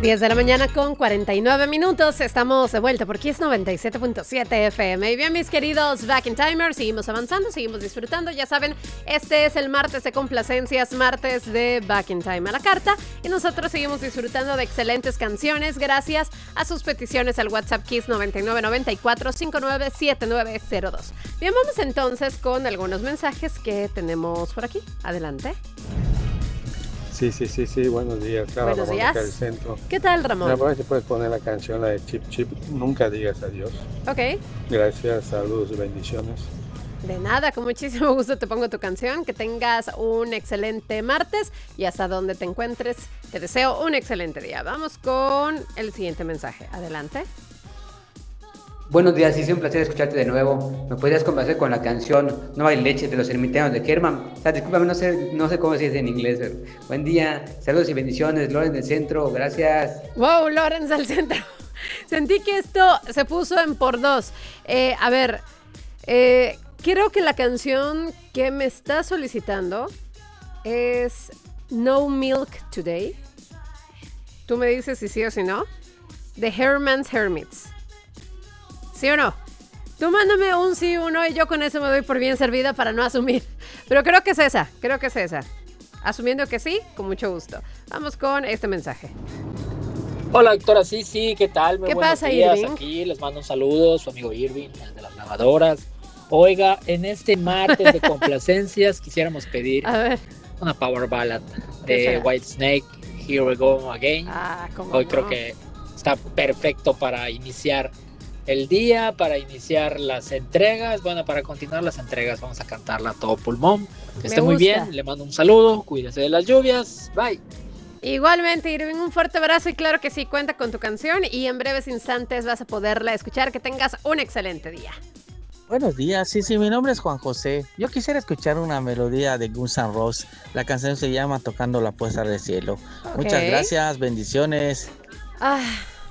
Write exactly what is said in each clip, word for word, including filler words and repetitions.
diez de la mañana con cuarenta y nueve minutos. Estamos de vuelta por Kiss noventa y siete punto siete F M. Y bien, mis queridos Back in Timers, seguimos avanzando, seguimos disfrutando. Ya saben, este es el martes de complacencias, martes de Back in Time a la carta. Y nosotros seguimos disfrutando de excelentes canciones gracias a sus peticiones al WhatsApp Kiss noventa y nueve noventa y cuatro cincuenta y nueve setenta y nueve cero dos. Bien, vamos entonces con algunos mensajes que tenemos por aquí. Adelante. Sí, sí, sí, sí, buenos días. Claro, Buenos Ramón, días. acá del centro. ¿Qué tal, Ramón? Me parece que puedes poner la canción, la de Chip Chip, Nunca Digas Adiós. Ok. Gracias, saludos y bendiciones. De nada, con muchísimo gusto te pongo tu canción. Que tengas un excelente martes y hasta donde te encuentres, te deseo un excelente día. Vamos con el siguiente mensaje. Adelante. Buenos días, sí, es un placer escucharte de nuevo. ¿Me podrías complacer con la canción No hay leche de los ermitaños de Herman? O sea, discúlpame, no sé, no sé cómo se dice en inglés, pero buen día, saludos y bendiciones, Loren del Centro, gracias. Wow, Lorenz del Centro. Sentí que esto se puso en por dos. Eh, a ver, eh, creo que la canción que me está solicitando es No Milk Today. Tú me dices si sí o si no. The Herman's Hermits. ¿Sí o no? Tú mándame un sí o no y yo con eso me doy por bien servida para no asumir. Pero creo que es esa, creo que es esa. Asumiendo que sí, con mucho gusto. Vamos con este mensaje. Hola, doctora, sí, sí, ¿qué tal? Muy ¿Qué buenos pasa, días. Irving? Aquí les mando un saludo, su amigo Irving, el de las lavadoras. Oiga, en este martes de complacencias quisiéramos pedir A ver. una power ballad ¿Qué de será? Whitesnake, Here We Go Again. Ah, cómo Hoy no. creo que está perfecto para iniciar el día, para iniciar las entregas. Bueno, para continuar las entregas vamos a cantarla a todo pulmón. Que esté muy gusta. bien, le mando un saludo, cuídese de las lluvias, bye. Igualmente, Irving, un fuerte abrazo y claro que sí, cuenta con tu canción y en breves instantes vas a poderla escuchar. Que tengas un excelente día. Buenos días, sí, sí, mi nombre es Juan José. Yo quisiera escuchar una melodía de Guns N' Roses. La canción se llama Tocando la Puerta del Cielo. Ok. Muchas gracias, bendiciones. Ah,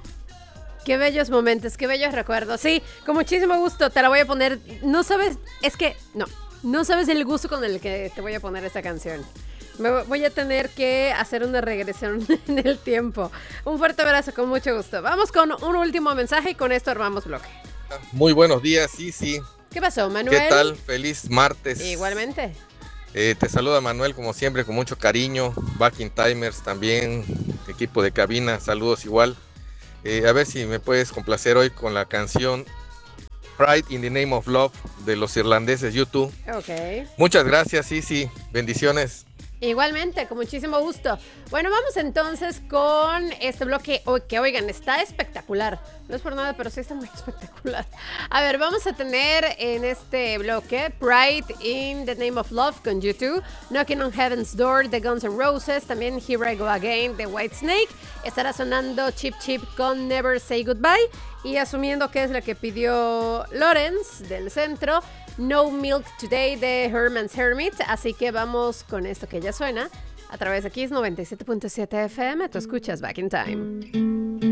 qué bellos momentos, qué bellos recuerdos. Sí, con muchísimo gusto te la voy a poner. No sabes, es que, no, no sabes el gusto con el que te voy a poner esta canción. Me voy a tener que hacer una regresión en el tiempo. Un fuerte abrazo, con mucho gusto. Vamos con un último mensaje y con esto armamos bloque. Muy buenos días, sí, sí. ¿Qué pasó, Manuel? ¿Qué tal? Feliz martes. Igualmente. Eh, te saluda Manuel, como siempre, con mucho cariño. Back in Timers también, equipo de cabina, saludos igual. Eh, a ver si me puedes complacer hoy con la canción Pride in the Name of Love de los irlandeses U dos. Ok. Muchas gracias, sí, sí. Bendiciones. Igualmente, con muchísimo gusto. Bueno, vamos entonces con este bloque oh, que, oigan, está espectacular. No es por nada, pero sí está muy espectacular. A ver, vamos a tener en este bloque Pride in the Name of Love con U dos, Knocking on Heaven's Door de Guns N' Roses, también Here I Go Again de Whitesnake. Estará sonando Chip Chip con Never Say Goodbye. Y asumiendo que es la que pidió Lorenz del Centro, No Milk Today de Herman's Hermit. Así que vamos con esto que ya suena a través de Kiss noventa y siete punto siete F M. Tú escuchas Back in Time.